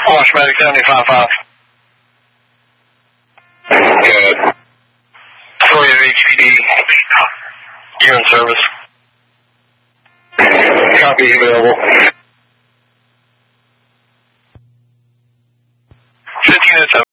Washmatic 75.5. Good. Toyota HPD. You're in service. Copy, available. 1507.